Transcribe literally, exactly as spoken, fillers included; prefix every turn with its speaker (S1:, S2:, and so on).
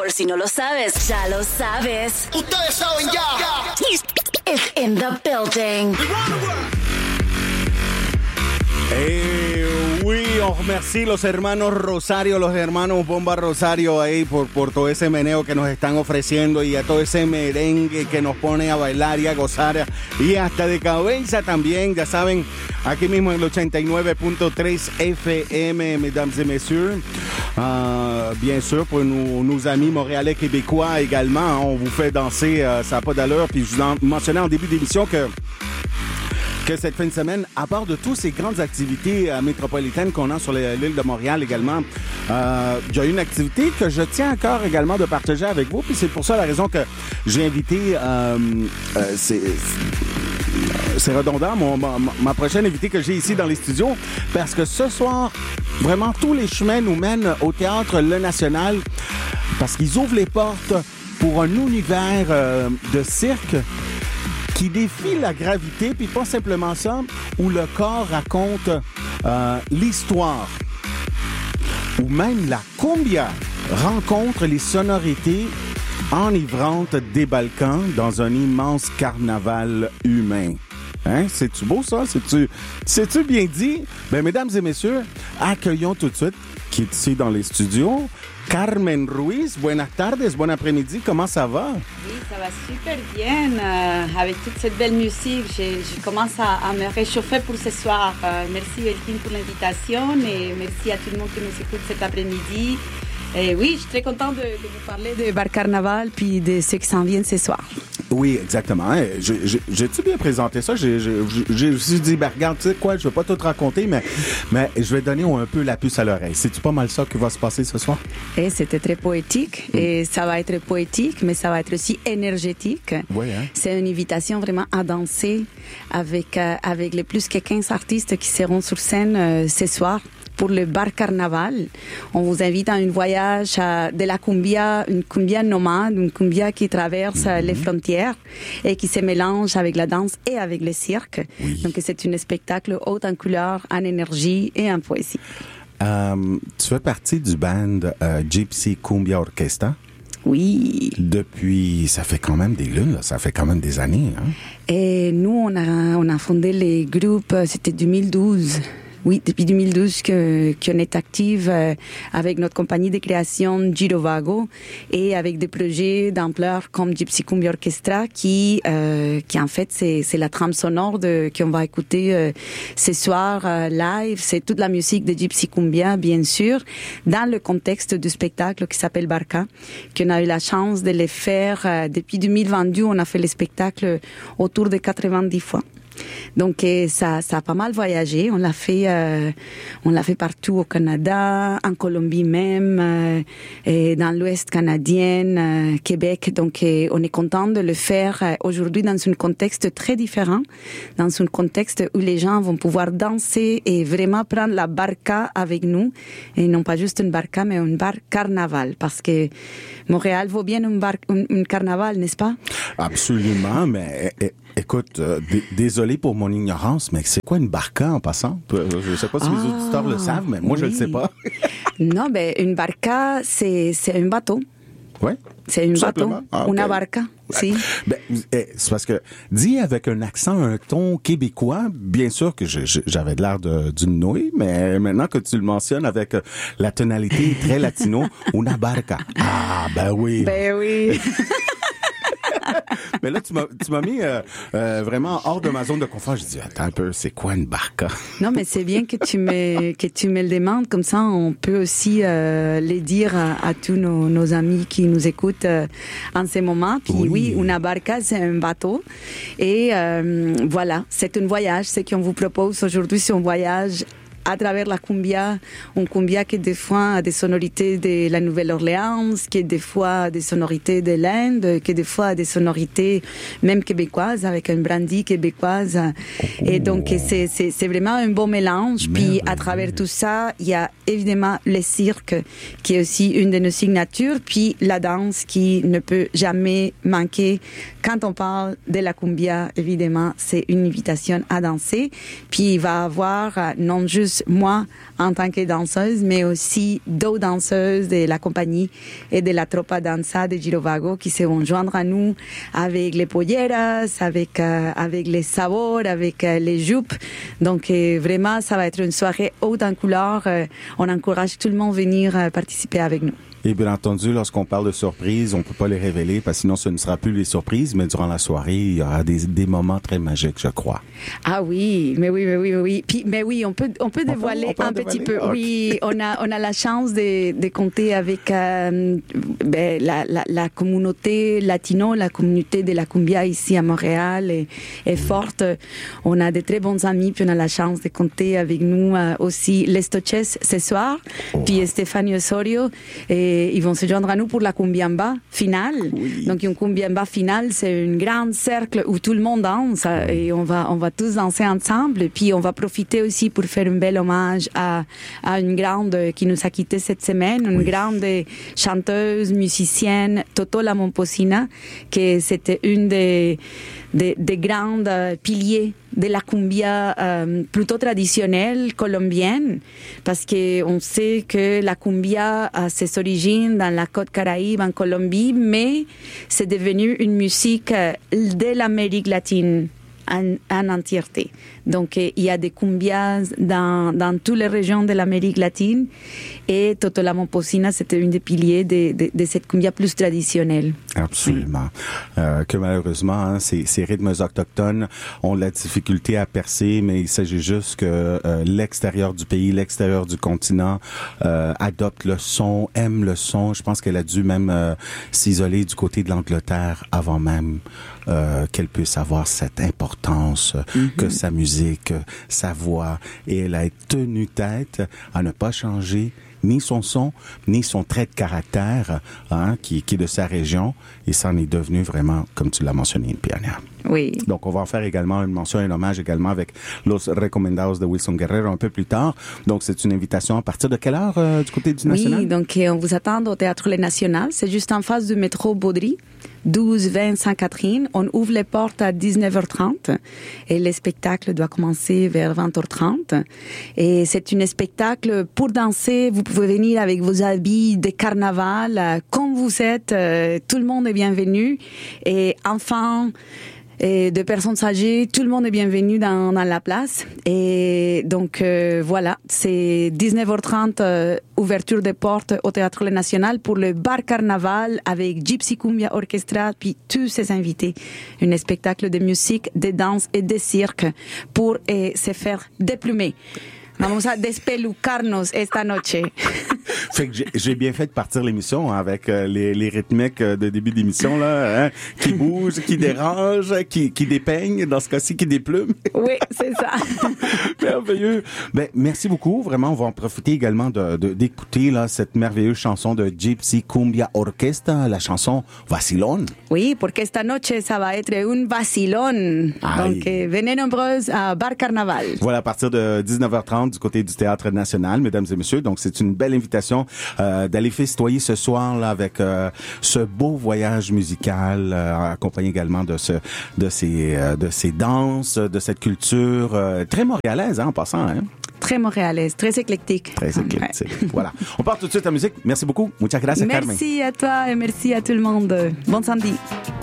S1: Por si no lo sabes, ya lo sabes.
S2: Ustedes saben ya.
S1: He's it's in the building.
S3: Eh, oui, on remercie los hermanos Rosario, los hermanos Bomba Rosario ahí por, por todo ese meneo que nos están ofreciendo y a todo ese merengue que nos pone a bailar y a gozar y hasta de cabeza también, ya saben, aquí mismo en el ochenta y nueve punto tres F M, mesdames et messieurs. Euh, bien sûr, pour nos, nos amis montréalais québécois également, on vous fait danser, euh, ça n'a pas d'allure. Puis je vous en mentionnais en début d'émission que que cette fin de semaine, à part de toutes ces grandes activités euh, métropolitaines qu'on a sur les, l'île de Montréal également, euh, il y a une activité que je tiens à cœur également de partager avec vous. Puis c'est pour ça la raison que j'ai invité, euh, euh, c'est, c'est redondant, mon, ma, ma prochaine invitée que j'ai ici dans les studios, parce que ce soir, vraiment tous les chemins nous mènent au Théâtre Le National, parce qu'ils ouvrent les portes pour un univers euh, de cirque qui défie la gravité, puis pas simplement ça, où le corps raconte euh, l'histoire, ou même la cumbia rencontre les sonorités enivrantes des Balkans dans un immense carnaval humain. Hein? C'est-tu beau, ça? C'est-tu, c'est-tu bien dit? Ben, mesdames et messieurs, accueillons tout de suite, qui est ici dans les studios, Carmen Ruiz. Buenas tardes, bon après-midi, comment ça va?
S4: Oui, ça va super bien. Euh, avec toute cette belle musique, je, je commence à, à me réchauffer pour ce soir. Euh, merci Elkin pour l'invitation et merci à tout le monde qui nous écoute cet après-midi. Et oui, je suis très contente de, de vous parler de Bar Carnaval puis de ceux qui s'en viennent ce soir.
S3: Oui, exactement. J'ai, j'ai, j'ai-tu bien présenté ça? J'ai, j'ai, j'ai aussi dit, ben regarde, tu sais quoi, je vais pas tout raconter, mais, mais je vais donner un peu la puce à l'oreille. C'est-tu pas mal ça qui va se passer ce soir?
S4: Et c'était très poétique. Mm. Et ça va être poétique, mais ça va être aussi énergétique.
S3: Oui, hein?
S4: C'est une invitation vraiment à danser avec, euh, avec les plus que quinze artistes qui seront sur scène euh, ce soir. Pour le Bar Carnaval, on vous invite à un voyage à, de la cumbia, une cumbia nomade, une cumbia qui traverse mm-hmm. les frontières et qui se mélange avec la danse et avec le cirque. Oui. Donc c'est un spectacle haut en couleur, en énergie et en poésie.
S3: Euh, tu fais partie du band euh, Gypsy Cumbia Orchestra?
S4: Oui.
S3: Depuis, ça fait quand même des lunes, là. Ça fait quand même des années. Hein?
S4: Et nous, on a, on a fondé les groupes, c'était deux mille douze. Oui, depuis deux mille douze que qu'on est active euh, avec notre compagnie de création Girovago et avec des projets d'ampleur comme Gypsy Cumbia Orchestra qui euh, qui en fait c'est c'est la trame sonore de qu'on va écouter euh, ce soir euh, live. C'est toute la musique de Gypsy Cumbia bien sûr dans le contexte du spectacle qui s'appelle Barca, qu'on a eu la chance de le faire euh, depuis deux mille vingt-deux. On a fait le spectacle autour de quatre-vingt-dix fois. Donc ça, ça a pas mal voyagé. On l'a fait, euh, on l'a fait partout au Canada, en Colombie même, euh, et dans l'Ouest canadien, euh, Québec. Donc euh, on est content de le faire euh, aujourd'hui dans un contexte très différent, dans un contexte où les gens vont pouvoir danser et vraiment prendre la barca avec nous, et non pas juste une barca, mais une bar carnaval, parce que Montréal vaut bien une bar, un, un carnaval, n'est-ce pas?
S3: Absolument, mais é- écoute, euh, d- désolé pour mon ignorance, mais c'est quoi une barca en passant? Je ne sais pas si ah, les auditeurs le savent, mais moi, oui. je ne le sais pas.
S4: Non, ben une barca, c'est, c'est un bateau.
S3: Oui.
S4: C'est un bateau, ah, okay. Una barca, si.
S3: Ben, c'est parce que, dit avec un accent, un ton québécois, bien sûr que je, je, j'avais de l'air de, d'une nouille, mais maintenant que tu le mentionnes avec la tonalité très latino, una barca. Ah, ben oui.
S4: Ben oui.
S3: Mais là, tu m'as, tu m'as mis euh, euh, vraiment hors de ma zone de confort. Je dis, attends un peu, c'est quoi une barca?
S4: Non, mais c'est bien que tu me que tu me le demandes. Comme ça, on peut aussi euh, les dire à, à tous nos, nos amis qui nous écoutent euh, en ce moment. Puis oui, oui, una barca, c'est un bateau. Et euh, voilà, c'est un voyage. Ce qu'on vous propose aujourd'hui, c'est un voyage à travers la cumbia, une cumbia qui des fois a des sonorités de la Nouvelle-Orléans, qui des fois a des sonorités de l'Inde, qui des fois a des sonorités même québécoises, avec un brandy québécoise. Et donc, c'est, c'est, c'est vraiment un beau mélange. Puis, à travers tout ça, il y a évidemment le cirque, qui est aussi une de nos signatures, puis la danse qui ne peut jamais manquer. Quand on parle de la cumbia, évidemment, c'est une invitation à danser. Puis, il va y avoir non juste juste moi en tant que danseuse, mais aussi d'autres danseuses de la compagnie et de la Tropa Danza de Girovago qui se vont joindre à nous avec les polleras, avec, euh, avec les sabors, avec euh, les jupes. Donc euh, vraiment, ça va être une soirée haute en couleur. Euh, on encourage tout le monde à venir euh, participer avec nous.
S3: Et bien entendu, lorsqu'on parle de surprises, on ne peut pas les révéler parce que sinon ce ne sera plus les surprises, mais durant la soirée, il y aura des, des moments très magiques, je crois.
S4: Ah oui, mais oui, mais oui, mais oui. Puis, mais oui, on peut, on peut on dévoiler peut, on peut un dévoiler? petit peu. Okay. Oui, on a, on a la chance de, de compter avec euh, ben, la, la, la communauté latino, la communauté de la cumbia ici à Montréal est, est forte. On a de très bons amis, puis on a la chance de compter avec nous euh, aussi les Stoches ce soir, oh. puis Stéphanie Osorio. Et ils vont se joindre à nous pour la cumbiamba finale. Oui. Donc une cumbiamba finale, c'est un grand cercle où tout le monde danse et on va on va tous danser ensemble. Et puis on va profiter aussi pour faire un bel hommage à à une grande qui nous a quitté cette semaine, une oui. grande chanteuse, musicienne, Toto La Momposina, qui c'était une des des, des grands piliers de la cumbia euh, plutôt traditionnelle colombienne, parce que on sait que la cumbia a ses origines dans la côte Caraïbe en Colombie, mais c'est devenu une musique de l'Amérique latine en, en entièreté. Donc il y a des cumbias dans, dans toutes les régions de l'Amérique latine et Toto La Momposina, c'était une des piliers de, de, de cette cumbia plus traditionnelle.
S3: Absolument. Oui. Euh, que malheureusement, hein, ces, ces rythmes autochtones ont la difficulté à percer, mais il s'agit juste que euh, l'extérieur du pays, l'extérieur du continent euh, adopte le son, aime le son. Je pense qu'elle a dû même euh, s'isoler du côté de l'Angleterre avant même euh, qu'elle puisse avoir cette importance, mm-hmm. que sa musique, sa voix, et elle a tenu tête à ne pas changer ni son son, ni son trait de caractère, hein, qui, qui est de sa région, et ça en est devenu vraiment, comme tu l'as mentionné, une pionnière.
S4: Oui.
S3: Donc, on va en faire également une mention et un hommage également avec Los Recomendados de Wilson Guerrero un peu plus tard. Donc, c'est une invitation à partir de quelle heure euh, du côté du National?
S4: Oui, donc on vous attend au Théâtre Le National. C'est juste en face du métro Baudry. douze vingt Sainte-Catherine. On ouvre les portes à dix-neuf heures trente et le spectacle doit commencer vers vingt heures trente. Et c'est un spectacle pour danser. Vous pouvez venir avec vos habits de carnaval. Comme vous êtes, euh, tout le monde est bienvenu. Et enfants, et de personnes âgées, tout le monde est bienvenu dans, dans la place. Et donc euh, voilà, c'est dix-neuf heures trente, euh, ouverture des portes au Théâtre Le National pour le bar carnaval avec Gypsy Cumbia Orchestra, puis tous ses invités. Un spectacle de musique, de danse et de cirque pour euh, se faire déplumer. Vamos a despelucarnos esta noche.
S3: Fait que j'ai, j'ai bien fait de partir l'émission hein, avec euh, les, les rythmiques de début d'émission là, hein, qui bougent, qui dérangent, qui, qui dépeignent, dans ce cas-ci, qui déplument.
S4: Oui, c'est ça.
S3: Merveilleux. Ben, merci beaucoup. Vraiment, on va en profiter également de, de, d'écouter là cette merveilleuse chanson de Gypsy Cumbia Orchestra, la chanson Vacilón.
S4: Oui, porque esta noche ça va être un vacilón. Aïe. Donc, euh, venez nombreuses à Bar Carnaval.
S3: Voilà, à partir de dix-neuf heures trente du côté du Théâtre National, mesdames et messieurs. Donc, c'est une belle invitation euh, d'aller festoyer ce soir là avec euh, ce beau voyage musical, euh, accompagné également de ce, de ces, euh, de ces danses, de cette culture euh, très montréalaise, hein, en passant. Hein?
S4: Très montréalaise, très éclectique.
S3: Très éclectique. Ouais. Voilà. On part tout de suite à la musique. Merci beaucoup. Muchas gracias,
S4: merci
S3: Carmen.
S4: Merci à toi et merci à tout le monde. Bon samedi.